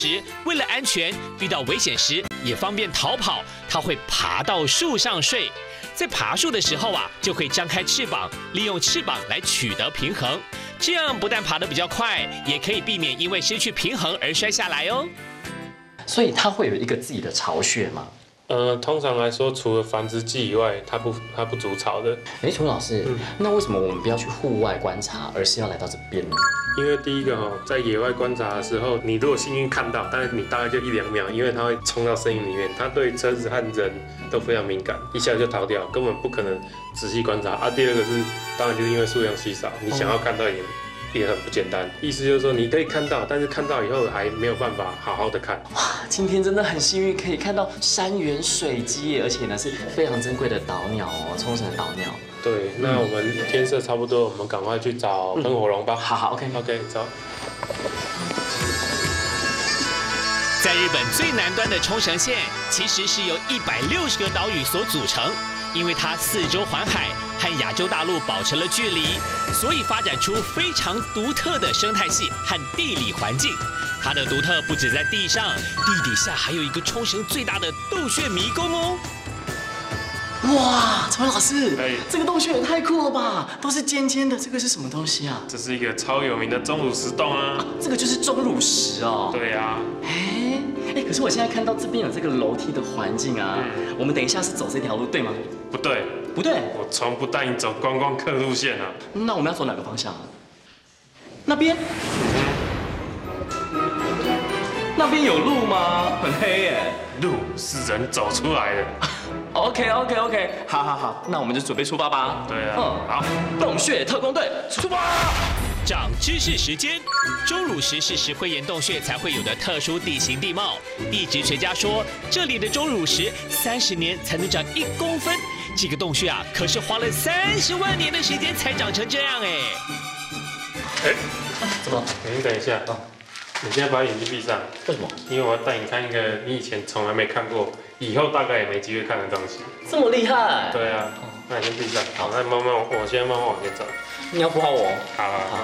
为了安全，遇到危险时也方便逃跑，它会爬到树上睡。在爬树的时候啊，就会张开翅膀，利用翅膀来取得平衡。这样不但爬得比较快，也可以避免因为失去平衡而摔下来哦。 所以它会有一个自己的巢穴吗？ 通常来说，除了繁殖季以外，它不筑巢的。 楚老师，那为什么我们不要去户外观察，而是要来到这边呢？ 因为第一个在野外观察的时候，你如果幸运看到，但是你大概就1-2秒，因为它会冲到森林里面，它对车子和人都非常敏感，一下就逃掉，根本不可能仔细观察。第二个是，当然就是因为数量稀少，你想要看到也很不简单。意思就是说，你可以看到，但是看到以后还没有办法好好的看。 哇，今天真的很幸运，可以看到山原水鸡，而且呢是非常珍贵的岛鸟哦，冲绳的岛鸟。 对，那我们天色差不多，我们赶快去找喷火龙吧。 好 ，OK， 走。 在日本最南端的冲绳县，其实是由160个岛屿所组成。因为它四周环海，和亚洲大陆保持了距离，所以发展出非常独特的生态系和地理环境。它的独特不止在地上，地底下还有一个冲绳最大的洞穴迷宫哦。 哇，陈文老师，这个洞穴也太酷了吧！都是尖尖的，这个是什么东西啊？ 这是一个超有名的钟乳石洞啊！ 这个就是钟乳石哦。 对啊。 可是我现在看到这边有这个楼梯的环境啊，我们等一下是走这条路对吗？ 不对，我从不带你走观光客路线啊。 那我们要走哪个方向啊？那边？那边有路吗？很黑耶。 路是人走出来的。 OK， 好，那我们就准备出发吧。 对啊，好， 洞穴特工队出发。 长知识时间，钟乳石是石灰岩洞穴才会有的特殊地形地貌。地质学家说，这里的钟乳石30年才能长1公分，这个洞穴啊，可是花了30万年的时间才长成这样哎。 怎么？你等一下啊。你现在把眼睛闭上。 为什么？ 因为我要带你看一个你以前从来没看过，以后大概也没机会看的东西。 这么厉害？ 对啊。那你先闭上。好，那我现在慢慢往前走。 你要扶好我。 好。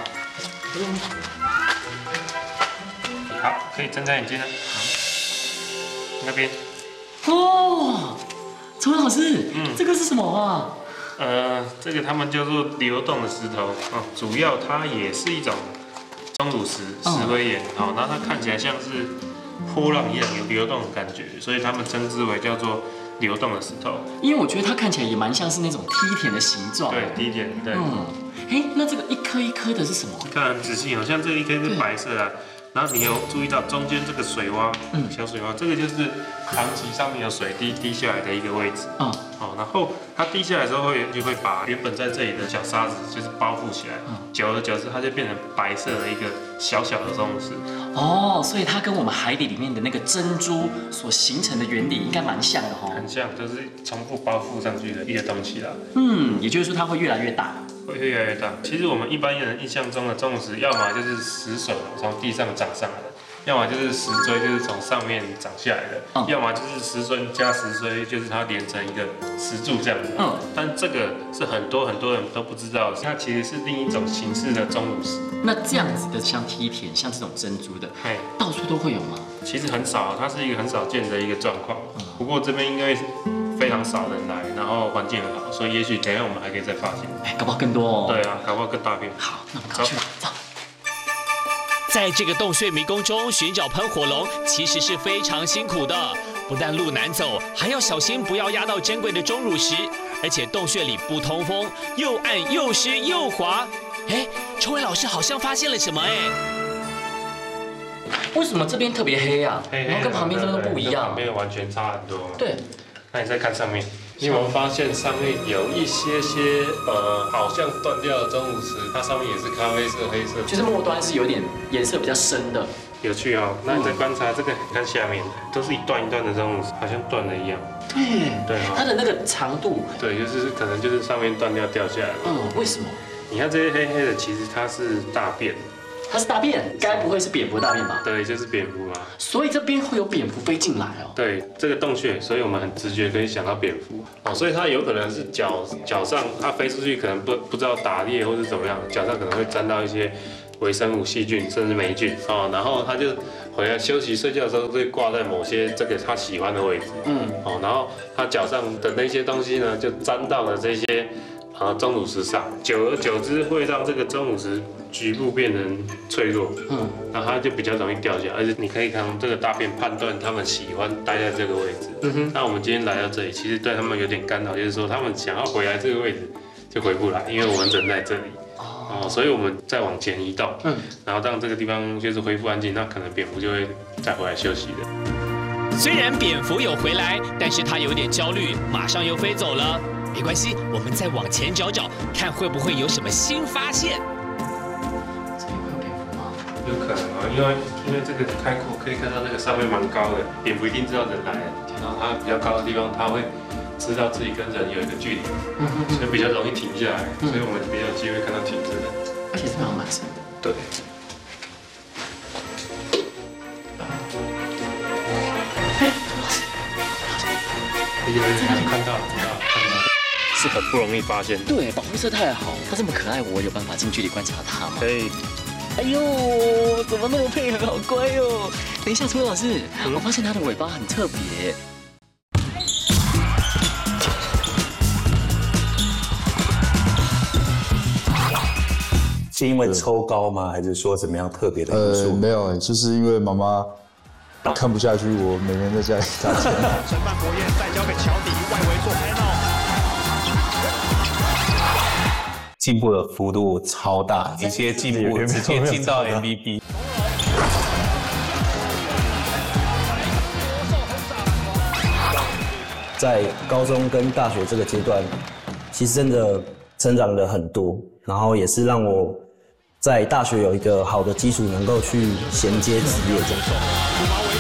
好，可以睁开眼睛了。好。那边。 哦，陈文老师，这个是什么啊？ 这个他们叫做流动的石头主要它也是一种钟乳石灰岩然后它看起来像是波浪一样有流动的感觉，所以他们称之为叫做流动的石头。 因为我觉得它看起来也蛮像是那种梯田的形状。 对，梯田，对。 那这个一颗一颗的是什么？ 看很仔细哦，像这个一颗是白色的。然后你有注意到中间这个水洼，小水洼，这个就是长期上面有水滴下来的一个位置。然后它滴下来的时候就会把原本在这里的小沙子就是包覆起来，久而久之它就变成白色的一个小小的钟乳石。 所以它跟我们海底里面的那个珍珠所形成的原理应该蛮像的哦。 很像，就是重复包覆上去的一个东西啦。 也就是说它会越来越大。 会越来越大。其实我们一般人印象中的钟乳石，要么就是石笋从地上长上来的，要么就是石锥，就是从上面长下来的，要么就是石笋加石锥，就是它连成一个石柱这样子。但这个是很多人都不知道的，它其实是另一种形式的钟乳石。 那这样子的像梯田，像这种珍珠的，到处都会有吗？ 其实很少，它是一个很少见的一个状况。不过这边应该非常少人来，然后环境很好，所以也许等一下我们还可以再发现。 搞不好更多哦。 对啊，搞不好更大片。 好，那我们赶快去吧，走。 在这个洞穴迷宫中寻找喷火龙，其实是非常辛苦的。不但路难走，还要小心不要压到珍贵的钟乳石，而且洞穴里不通风，又暗又湿又滑。陈伟老师好像发现了什么为什么这边特别黑啊？然后跟旁边这边都不一样？ 旁边完全差很多。 对。 那你再看上面，你有没有发现上面有一些好像断掉的钟乳石，它上面也是咖啡色、黑色， 就是末端是有点颜色比较深的。 有趣哦。那你再观察这个，看下面都是一段一段的钟乳石，好像断了一样。对。它的那个长度， 对，就是可能就是上面断掉掉下来。 为什么？ 你看这些黑黑的，其实它是大便。 它是大便，该不会是蝙蝠大便吧？ 对，就是蝙蝠啊。 所以这边会有蝙蝠飞进来哦。 对，这个洞穴，所以我们很直觉可以想到蝙蝠所以它有可能是脚上它飞出去，可能不知道打猎或是怎么样，脚上可能会沾到一些微生物、细菌甚至霉菌然后它就回来休息睡觉的时候会挂在某些这个他喜欢的位置，然后他脚上的那些东西呢，就沾到了这些钟乳石上，久而久之会让这个钟乳石局部变成脆弱，然后它就比较容易掉下来，而且你可以从这个大便判断他们喜欢待在这个位置。那我们今天来到这里，其实对他们有点干扰，就是说他们想要回来这个位置就回不来，因为我们人在这里。所以我们再往前移动，然后让这个地方就是恢复安静，那可能蝙蝠就会再回来休息的。 虽然蝙蝠有回来，但是它有点焦虑，马上又飞走了。没关系，我们再往前找找，看会不会有什么新发现。 这里会有蝙蝠吗？ 有可能因为这个开阔，可以看到那个上面蛮高的，蝙蝠一定知道人来了，然后它比较高的地方，它会知道自己跟人有一个距离，所以比较容易停下来，所以我们比较有机会看到停着的。 而且这边蛮深的。 对。看到，是很不容易发现。 对，保护色太好，它这么可爱，我有办法近距离观察它吗？ 可以。 哎呦，怎么那么配合，好乖哦！等一下，楚老师，我发现它的尾巴很特别。 是因为抽高吗？还是说怎么样特别的因素？ 没有，就是因为妈妈看不下去，我每天在家里打钱。 申办博彦再交给乔迪，外围做开闹。 进步的幅度超大，一些进步直接进到 MVP。 在高中跟大学这个阶段，其实真的成长了很多，然后也是让我在大学有一个好的基础，能够去衔接职业这样。